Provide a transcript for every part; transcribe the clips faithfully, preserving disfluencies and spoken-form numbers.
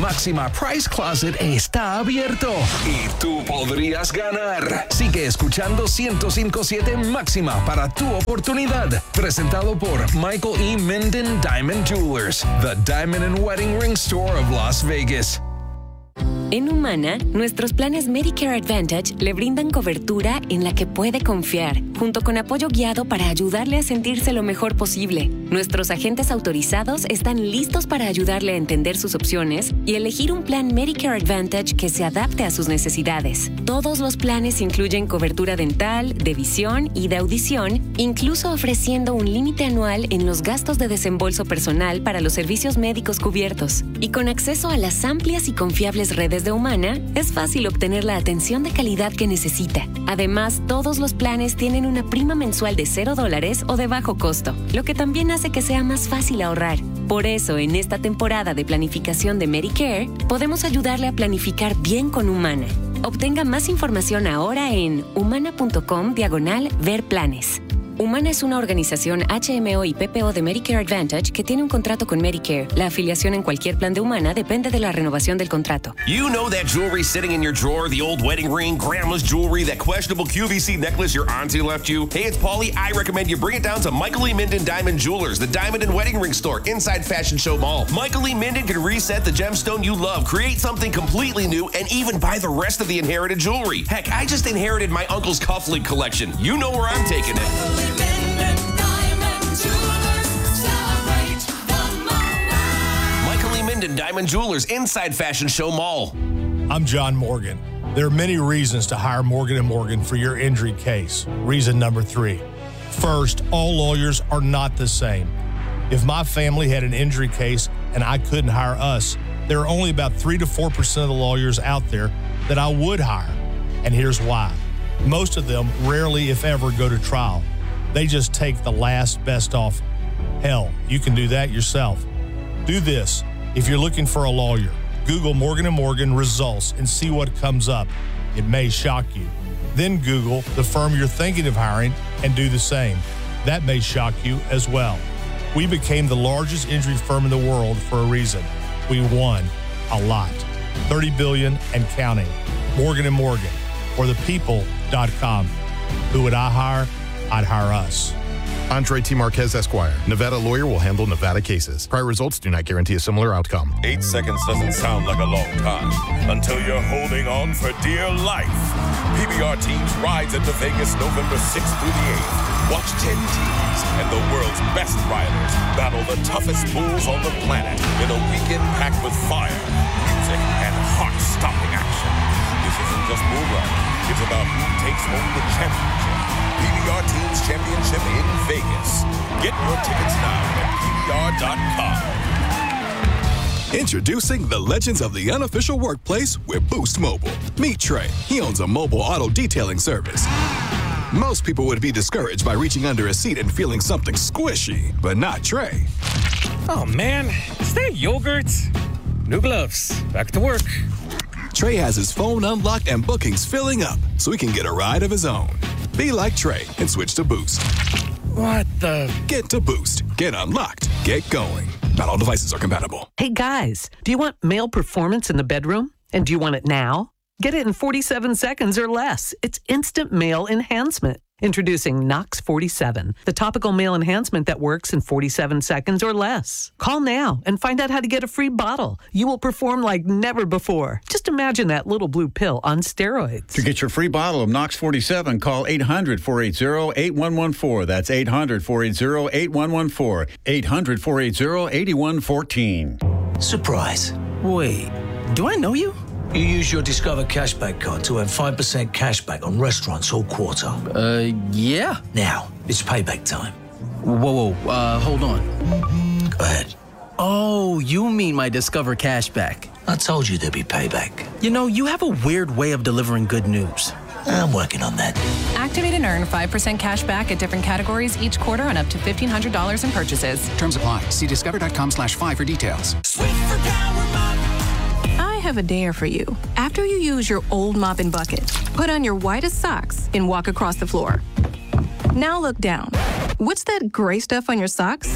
Máxima Price Closet está abierto y tú podrías ganar. Sigue escuchando ciento cinco punto siete Máxima para tu oportunidad. Presentado por Michael E. Minden Diamond Jewelers, the Diamond and Wedding Ring Store of Las Vegas. En Humana, nuestros planes Medicare Advantage le brindan cobertura en la que puede confiar, junto con apoyo guiado para ayudarle a sentirse lo mejor posible. Nuestros agentes autorizados están listos para ayudarle a entender sus opciones y elegir un plan Medicare Advantage que se adapte a sus necesidades. Todos los planes incluyen cobertura dental, de visión y de audición, incluso ofreciendo un límite anual en los gastos de desembolso personal para los servicios médicos cubiertos. Y con acceso a las amplias y confiables redes de Humana, es fácil obtener la atención de calidad que necesita. Además, todos los planes tienen una prima mensual de cero dólares o de bajo costo, lo que también hace que sea más fácil ahorrar. Por eso, en esta temporada de planificación de Medicare, podemos ayudarle a planificar bien con Humana. Obtenga más información ahora en humana.com diagonal ver planes. Humana es una organización H M O y P P O de Medicare Advantage que tiene un contrato con Medicare. La afiliación en cualquier plan de Humana depende de la renovación del contrato. You know that jewelry sitting in your drawer, the old wedding ring, grandma's jewelry, that questionable Q V C necklace your auntie left you? Hey, it's Paulie. I recommend you bring it down to Michael E. Minden Diamond Jewelers, the Diamond and Wedding Ring Store inside Fashion Show Mall. Michael E. Minden can reset the gemstone you love, create something completely new, and even buy the rest of the inherited jewelry. Heck, I just inherited my uncle's cufflink collection. You know where I'm taking it. Michael E. Minden Diamond Jewelers inside Fashion Show Mall. I'm John Morgan. There are many reasons to hire Morgan and Morgan for your injury case. Reason number three. First, all lawyers are not the same. If my family had an injury case and I couldn't hire us, there are only about three to four percent of the lawyers out there that I would hire. And here's why. Most of them rarely, if ever, go to trial. They just take the last best offer. Hell, you can do that yourself. Do this. If you're looking for a lawyer, Google Morgan and Morgan results and see what comes up. It may shock you. Then Google the firm you're thinking of hiring and do the same. That may shock you as well. We became the largest injury firm in the world for a reason. We won a lot. thirty billion dollars and counting. Morgan and Morgan, or the people dot com. Who would I hire? I'd hire us. Andre T. Marquez, Esquire. Nevada lawyer will handle Nevada cases. Prior results do not guarantee a similar outcome. Eight seconds doesn't sound like a long time until you're holding on for dear life. P B R Teams rides into Vegas November sixth through the eighth. Watch ten teams and the world's best riders battle the toughest bulls on the planet in a weekend packed with fire, music, and heart-stopping action. This isn't just bull riding. It's about who takes home the championship. P B R Teams Championship in Vegas. Get your tickets now at P B R dot com. Introducing the legends of the unofficial workplace with Boost Mobile. Meet Trey. He owns a mobile auto detailing service. Most people would be discouraged by reaching under a seat and feeling something squishy, but not Trey. Oh man, is that yogurt? New gloves. Back to work. Trey has his phone unlocked and bookings filling up so he can get a ride of his own. Be like Trey and switch to Boost. What the? Get to Boost. Get unlocked. Get going. Not all devices are compatible. Hey guys, do you want male performance in the bedroom? And do you want it now? Get it in forty-seven seconds or less. It's instant male enhancement. Introducing Nox forty-seven, the topical male enhancement that works in forty-seven seconds or less. Call now and find out how to get a free bottle. You will perform like never before. Just imagine that little blue pill on steroids. To get your free bottle of Nox forty-seven, call eight hundred, four eight zero, eight one one four. That's eight hundred, four eight zero, eight one one four. eight hundred, four eight zero, eight one one four. Surprise. Wait, do I know you? You use your Discover Cashback card to earn five percent cashback on restaurants all quarter. Uh, yeah. Now, it's payback time. Whoa, whoa, uh, hold on. Go ahead. Oh, you mean my Discover Cashback. I told you there'd be payback. You know, you have a weird way of delivering good news. I'm working on that. Activate and earn five percent cash back at different categories each quarter on up to fifteen hundred dollars in purchases. Terms apply. See discover.com slash five for details. Switch for Power Mop. I have a dare for you. After you use your old mop and bucket, put on your whitest socks and walk across the floor. Now look down. What's that gray stuff on your socks?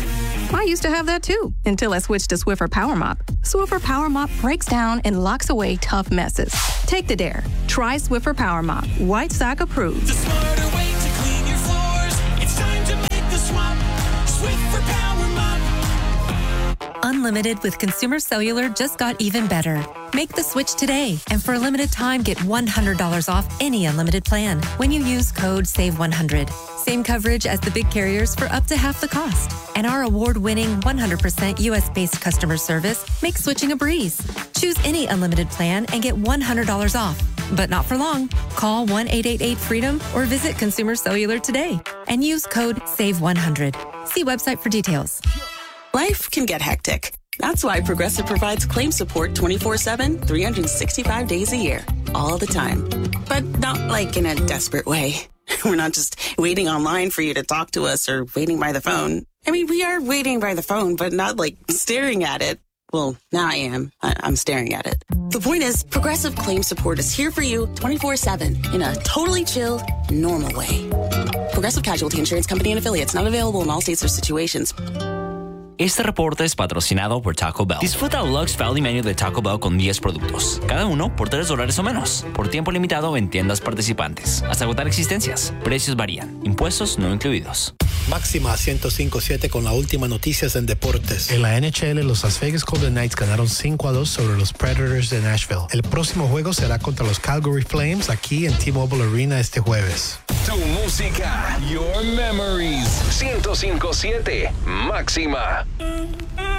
I used to have that too, until I switched to Swiffer Power Mop. Swiffer Power Mop breaks down and locks away tough messes. Take the dare. Try Swiffer Power Mop. White Sock approved. The smarter way to clean your floors. It's time to make the swap. Swiffer Power Mop. Unlimited with Consumer Cellular just got even better. Make the switch today, and for a limited time, get one hundred dollars off any unlimited plan when you use code save one hundred. Same coverage as the big carriers for up to half the cost. And our award-winning one hundred percent U S-based customer service makes switching a breeze. Choose any unlimited plan and get one hundred dollars off. But not for long. Call one eight eight eight freedom or visit Consumer Cellular today and use code save one hundred. See website for details. Life can get hectic. That's why Progressive provides claim support twenty-four seven, three hundred sixty-five days a year, all the time. But not like in a desperate way. We're not just waiting online for you to talk to us or waiting by the phone. I mean, we are waiting by the phone, but not like staring at it. Well, now I am. I- I'm staring at it. The point is, Progressive Claim Support is here for you twenty-four seven in a totally chill, normal way. Progressive Casualty Insurance Company and Affiliates, not available in all states or situations. Este reporte es patrocinado por Taco Bell. Disfruta el Lux Valley Menu de Taco Bell con diez productos, cada uno por tres dólares o menos, por tiempo limitado en tiendas participantes, hasta agotar existencias. Precios varían, impuestos no incluidos. Máxima ciento cinco punto siete con las últimas noticias en deportes. En la N H L, los Las Vegas Golden Knights ganaron cinco a dos sobre los Predators de Nashville. El próximo juego será contra los Calgary Flames aquí en T-Mobile Arena este jueves. Tu música, your memories. ciento cinco punto siete Máxima.